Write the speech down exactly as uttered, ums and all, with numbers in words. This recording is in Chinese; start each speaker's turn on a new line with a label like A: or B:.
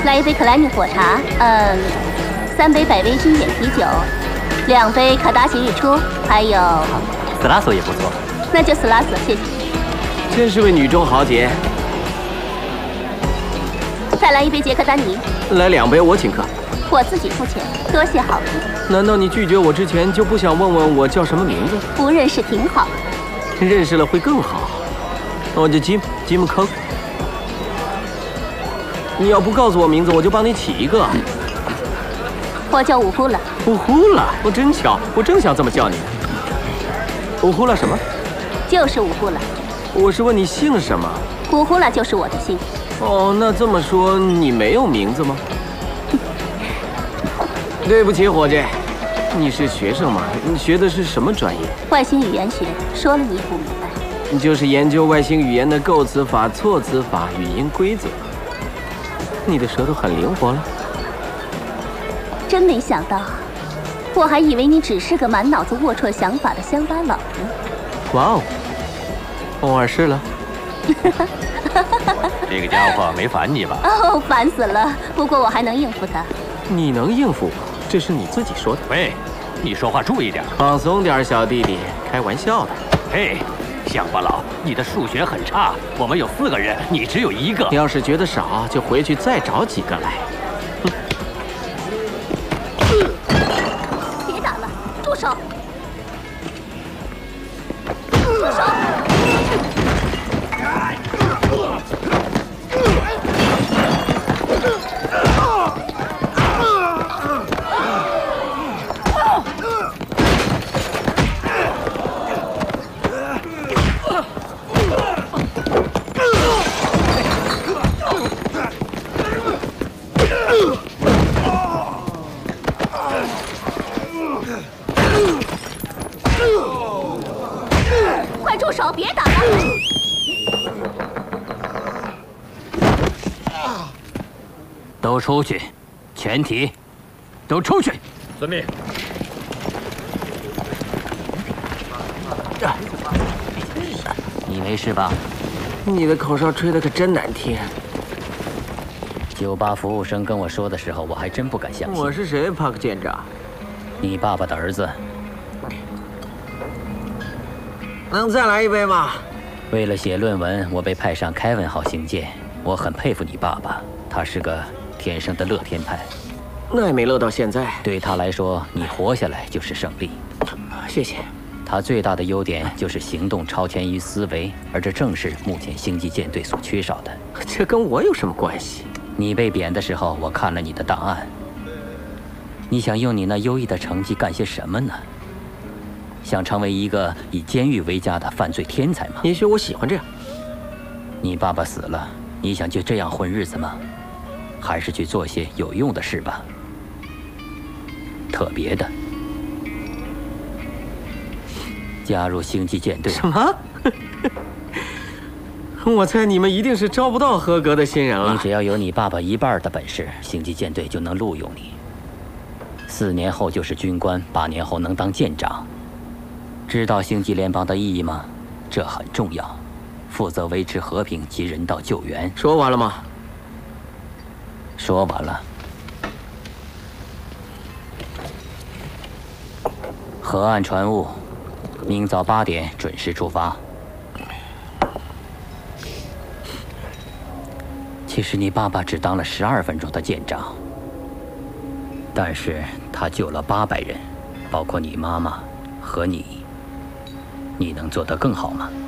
A: 来一杯克莱米火茶，嗯，三杯百威经典啤酒，两杯卡达喜日出，还有
B: 斯拉索也不错。
A: 那就斯拉索，谢谢。
C: 真是位女中豪杰。
A: 再来一杯杰克丹尼。
C: 来两杯，我请客。
A: 我自己付钱，多谢好评。
C: 难道你拒绝我之前就不想问问我叫什么名字？
A: 不认识挺好。
C: 认识了会更好。我叫 Jim Jim Cook。你要不告诉我名字，我就帮你起一个。
A: 我叫五呼了。
C: 五呼了，我真巧，我正想这么叫你。五呼了什么？
A: 就是五呼了。
C: 我是问你姓什么？
A: 五呼了就是我的姓。
C: 哦，那这么说你没有名字吗？对不起，伙计，你是学生吗？你学的是什么专业？
A: 外星语言学。说了你也不明白。
C: 就是研究外星语言的构词法、措辞法、语音规则。你的舌头很灵活了。
A: 真没想到，我还以为你只是个满脑子龌龊想法的乡巴佬呢。
C: 哇哦，偶尔是了。
B: 这个家伙没烦你吧？
A: 哦，烦死了。不过我还能应付他。
C: 你能应付？这是你自己说的。
B: 喂，你说话注意点。
C: 放松点，小弟弟，开玩笑的。
B: 嘿，乡巴佬，你的数学很差。我们有四个人，你只有一个。
C: 要是觉得少，就回去再找几个来。
A: 别打了，住手！住手！快住手！别打了！
B: 都出去，全体都出去！
D: 遵命。
B: 你没事吧？
C: 你的口哨吹得可真难听。
B: 酒吧服务生跟我说的时候，我还真不敢相信。
C: 我是谁，帕克舰长？
B: 你爸爸的儿子。
C: 能再来一杯吗？
B: 为了写论文，我被派上凯文号星舰。我很佩服你爸爸，他是个天生的乐天派。
C: 那也没乐到现在。
B: 对他来说，你活下来就是胜利。
C: 谢谢。
B: 他最大的优点就是行动超前于思维，而这正是目前星际舰队所缺少的。
C: 这跟我有什么关系？
B: 你被贬的时候，我看了你的档案。你想用你那优异的成绩干些什么呢？想成为一个以监狱为家的犯罪天才吗？
C: 也许我喜欢这样。
B: 你爸爸死了，你想就这样混日子吗？还是去做些有用的事吧，特别的。加入星际舰队。
C: 什么？我猜你们一定是招不到合格的新人了。
B: 你只要有你爸爸一半的本事，星际舰队就能录用你。四年后就是军官，八年后能当舰长。知道星际联邦的意义吗？这很重要，负责维持和平及人道救援。
C: 说完了吗？
B: 说完了。河岸船务，明早八点准时出发。其实你爸爸只当了十二分钟的舰长，但是他救了八百人，包括你妈妈和你。你能做得更好吗？